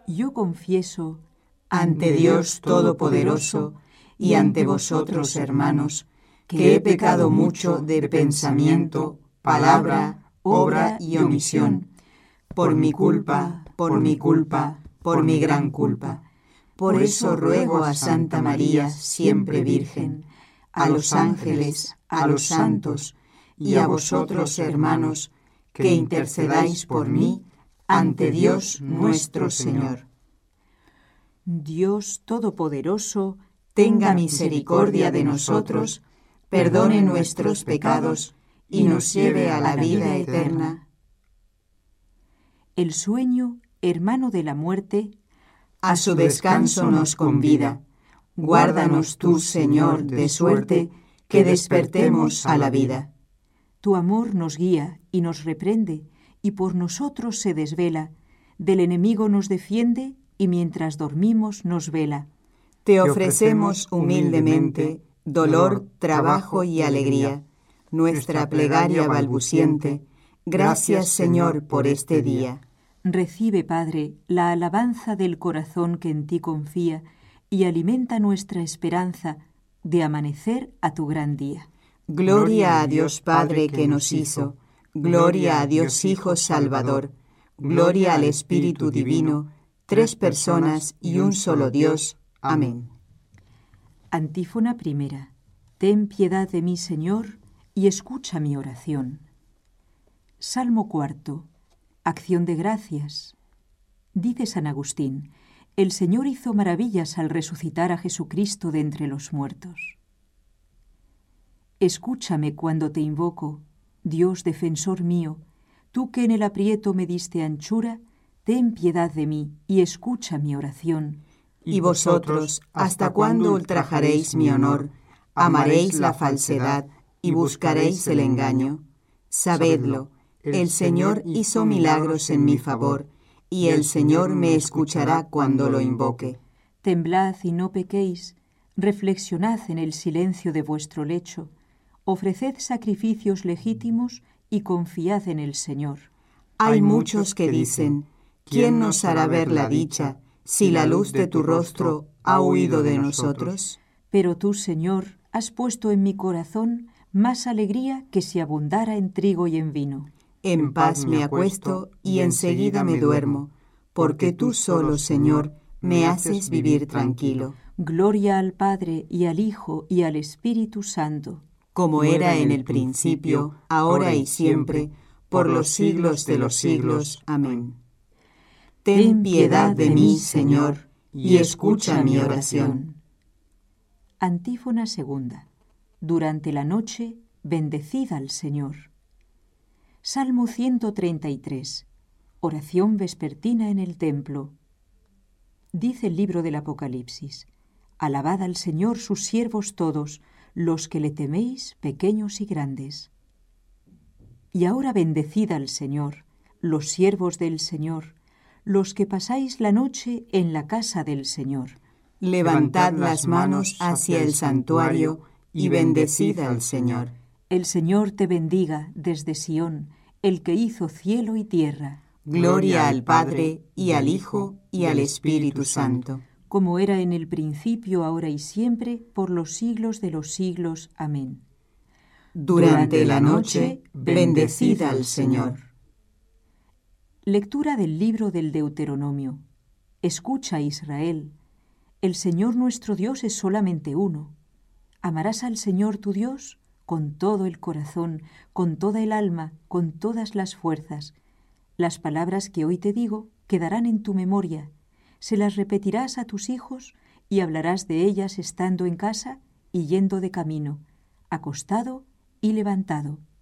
Yo confieso ante Dios Todopoderoso y ante vosotros, hermanos, que he pecado mucho de pensamiento, palabra, obra y omisión, por mi culpa, por mi gran culpa. Por eso ruego a Santa María, siempre Virgen, a los ángeles, a los santos y a vosotros, hermanos, que intercedáis por mí ante Dios nuestro Señor. Dios Todopoderoso, tenga misericordia de nosotros, perdone nuestros pecados y nos lleve a la vida eterna. El sueño, hermano de la muerte, a su descanso nos convida. Guárdanos tú, Señor, de suerte que despertemos a la vida. Tu amor nos guía y nos reprende, y por nosotros se desvela. Del enemigo nos defiende, y mientras dormimos nos vela. Te ofrecemos humildemente dolor, trabajo y alegría, nuestra plegaria balbuciente. Gracias, Señor, por este día. Recibe, Padre, la alabanza del corazón que en ti confía y alimenta nuestra esperanza de amanecer a tu gran día. Gloria a Dios Padre que nos hizo, gloria a Dios Hijo Salvador, gloria al Espíritu Divino, tres personas y un solo Dios. Amén. Antífona primera. Ten piedad de mí, Señor, y escucha mi oración. Salmo cuarto. Acción de gracias. Dice San Agustín, el Señor hizo maravillas al resucitar a Jesucristo de entre los muertos. Escúchame cuando te invoco, Dios defensor mío, tú que en el aprieto me diste anchura, ten piedad de mí y escucha mi oración. Y vosotros, ¿hasta cuándo ultrajaréis mi honor? Amaréis la falsedad y buscaréis el engaño. Sabedlo, el Señor hizo milagros en mi favor, y el Señor me escuchará cuando lo invoque. Temblad y no pequéis, reflexionad en el silencio de vuestro lecho, ofreced sacrificios legítimos y confiad en el Señor. Hay muchos que dicen, ¿quién nos hará ver la dicha si la luz de tu rostro ha huido de nosotros? Pero tú, Señor, has puesto en mi corazón más alegría que si abundara en trigo y en vino. En paz me acuesto y enseguida me duermo, porque tú solo, Señor, me haces vivir tranquilo. Gloria al Padre y al Hijo y al Espíritu Santo, como era en el principio, ahora y siempre, por los siglos de los siglos. Amén. Ten piedad de mí, Señor, y escucha mi oración. Antífona segunda. Durante la noche, bendecid al Señor. Salmo 133. Oración vespertina en el templo. Dice el libro del Apocalipsis: Alabad al Señor sus siervos todos, los que le teméis, pequeños y grandes. Y ahora bendecid al Señor, los siervos del Señor, los que pasáis la noche en la casa del Señor. Levantad las manos hacia el santuario y bendecid al Señor. El Señor te bendiga desde Sión, el que hizo cielo y tierra. Gloria al Padre, y al Hijo, y al Espíritu Santo. Como era en el principio, ahora y siempre, por los siglos de los siglos. Amén. Durante la noche, bendecid al Señor. Lectura del libro del Deuteronomio. Escucha, Israel, el Señor nuestro Dios es solamente uno. Amarás al Señor tu Dios con todo el corazón, con toda el alma, con todas las fuerzas. Las palabras que hoy te digo quedarán en tu memoria. Se las repetirás a tus hijos y hablarás de ellas estando en casa y yendo de camino, acostado y levantado.